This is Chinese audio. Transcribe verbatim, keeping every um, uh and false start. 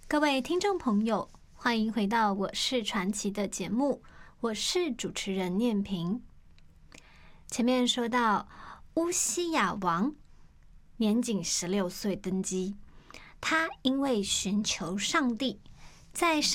各位听众朋友，欢迎回到我是传奇的节目，我是主持人念萍。前面说到乌西雅王年仅十六岁登基，他因为寻求上帝，在